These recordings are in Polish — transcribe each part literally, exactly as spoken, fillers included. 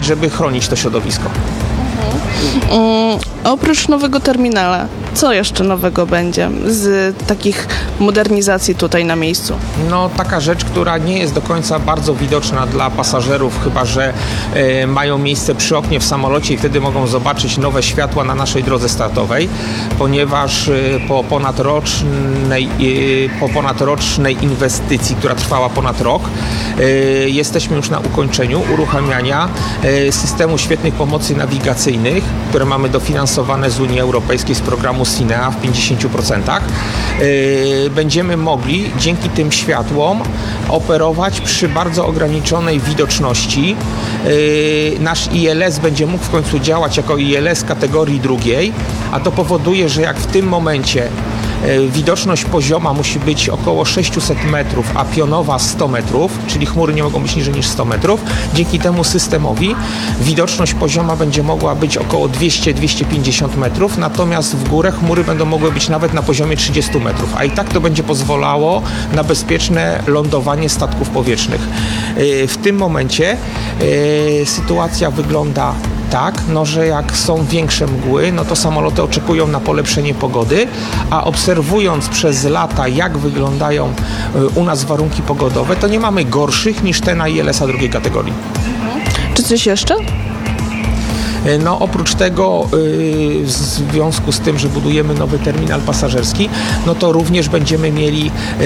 żeby chronić to środowisko. Um, oprócz nowego terminala, co jeszcze nowego będzie z takich modernizacji tutaj na miejscu? No taka rzecz, która nie jest do końca bardzo widoczna dla pasażerów, chyba że e, mają miejsce przy oknie w samolocie i wtedy mogą zobaczyć nowe światła na naszej drodze startowej, ponieważ e, po ponadrocznej, e, po ponadrocznej inwestycji, która trwała ponad rok, e, jesteśmy już na ukończeniu uruchamiania e, systemu świetnych pomocy nawigacyjnych, które mamy dofinansowane z Unii Europejskiej z programu SINEA w pięćdziesięciu procentach. Yy, będziemy mogli dzięki tym światłom operować przy bardzo ograniczonej widoczności. Yy, nasz I L S będzie mógł w końcu działać jako I L S kategorii drugiej, a to powoduje, że jak w tym momencie widoczność pozioma musi być około sześćset metrów, a pionowa sto metrów, czyli chmury nie mogą być niżej niż sto metrów. Dzięki temu systemowi widoczność pozioma będzie mogła być około dwieście do dwustu pięćdziesięciu metrów, natomiast w górę chmury będą mogły być nawet na poziomie trzydziestu metrów, a i tak to będzie pozwalało na bezpieczne lądowanie statków powietrznych. W tym momencie sytuacja wygląda tak, no, że jak są większe mgły, no to samoloty oczekują na polepszenie pogody, a obserwując przez lata, jak wyglądają u nas warunki pogodowe, to nie mamy gorszych niż te na I L S a drugiej kategorii. Mhm. Czy coś jeszcze? No oprócz tego yy, w związku z tym, że budujemy nowy terminal pasażerski, no to również będziemy mieli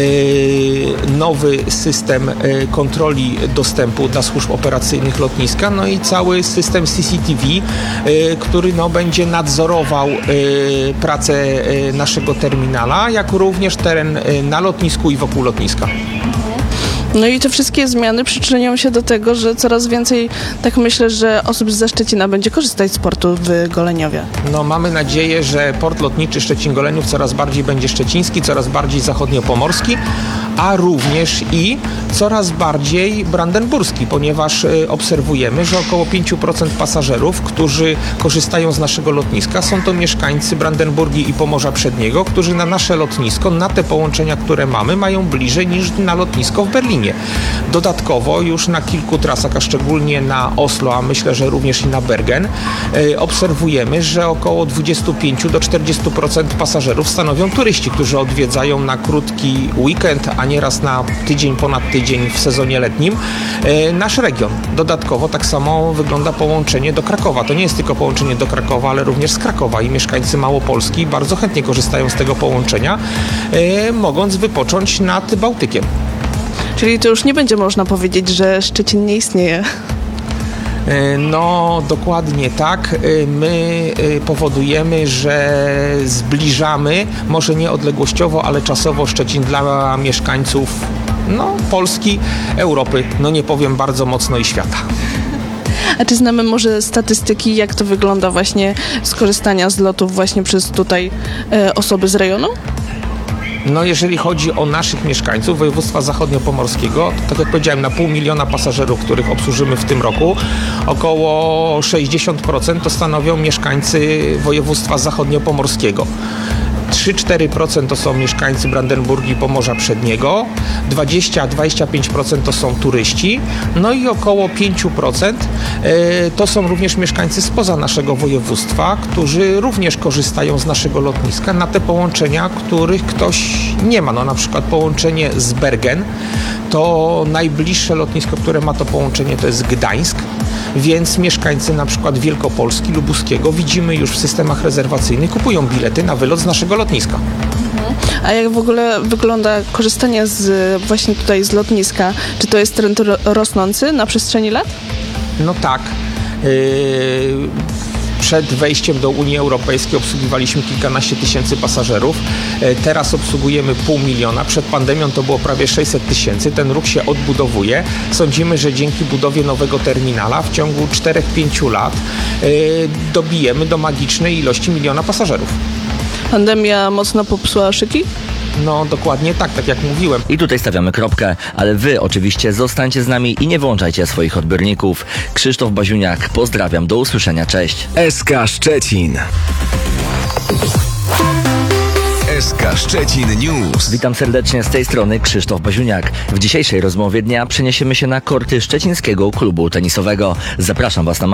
yy, nowy system yy, kontroli dostępu dla służb operacyjnych lotniska, no i cały system C C T V, yy, który no, będzie nadzorował yy, pracę yy, naszego terminala, jak również teren yy, na lotnisku i wokół lotniska. No i te wszystkie zmiany przyczynią się do tego, że coraz więcej, tak myślę, że osób ze Szczecina będzie korzystać z portu w Goleniowie. No mamy nadzieję, że port lotniczy Szczecin-Goleniów coraz bardziej będzie szczeciński, coraz bardziej zachodniopomorski, a również i coraz bardziej brandenburski, ponieważ y, obserwujemy, że około pięć procent pasażerów, którzy korzystają z naszego lotniska, są to mieszkańcy Brandenburgii i Pomorza Przedniego, którzy na nasze lotnisko, na te połączenia, które mamy, mają bliżej niż na lotnisko w Berlinie. Dodatkowo już na kilku trasach, a szczególnie na Oslo, a myślę, że również i na Bergen, y, obserwujemy, że około dwadzieścia pięć do czterdziestu procent pasażerów stanowią turyści, którzy odwiedzają na krótki weekend, a nieraz na tydzień, ponad tydzień w sezonie letnim e, nasz region. Dodatkowo tak samo wygląda połączenie do Krakowa. To nie jest tylko połączenie do Krakowa, ale również z Krakowa i mieszkańcy Małopolski bardzo chętnie korzystają z tego połączenia, e, mogąc wypocząć nad Bałtykiem. Czyli to już nie będzie można powiedzieć, że Szczecin nie istnieje. No, dokładnie tak. My powodujemy, że zbliżamy, może nie odległościowo, ale czasowo Szczecin dla mieszkańców no, Polski, Europy, no nie powiem bardzo mocno i świata. A czy znamy może statystyki, jak to wygląda właśnie z korzystania z lotów właśnie przez tutaj e, osoby z rejonu? No jeżeli chodzi o naszych mieszkańców województwa zachodniopomorskiego, to tak jak powiedziałem, na pół miliona pasażerów, których obsłużymy w tym roku, około sześćdziesiąt procent to stanowią mieszkańcy województwa zachodniopomorskiego. trzy do czterech procent to są mieszkańcy Brandenburgii i Pomorza Przedniego, dwadzieścia do dwudziestu pięciu procent to są turyści, no i około pięć procent to są również mieszkańcy spoza naszego województwa, którzy również korzystają z naszego lotniska na te połączenia, których ktoś nie ma. No na przykład połączenie z Bergen, to najbliższe lotnisko, które ma to połączenie, to jest Gdańsk, więc mieszkańcy na przykład Wielkopolski, Lubuskiego, widzimy już w systemach rezerwacyjnych, kupują bilety na wylot z naszego lotniska. A jak w ogóle wygląda korzystanie z, właśnie tutaj z lotniska? Czy to jest trend rosnący na przestrzeni lat? No tak. Yy... Przed wejściem do Unii Europejskiej obsługiwaliśmy kilkanaście tysięcy pasażerów. Teraz obsługujemy pół miliona. Przed pandemią to było prawie sześćset tysięcy. Ten ruch się odbudowuje. Sądzimy, że dzięki budowie nowego terminala w ciągu czterech do pięciu lat dobijemy do magicznej ilości miliona pasażerów. Pandemia mocno popsuła szyki? No dokładnie tak, tak jak mówiłem. I tutaj stawiamy kropkę, ale wy oczywiście zostańcie z nami i nie wyłączajcie swoich odbiorników. Krzysztof Baziuniak, pozdrawiam, do usłyszenia, cześć. S K Szczecin. S K Szczecin News. Witam serdecznie, z tej strony Krzysztof Baziuniak. W dzisiejszej rozmowie dnia przeniesiemy się na korty szczecińskiego klubu tenisowego. Zapraszam was na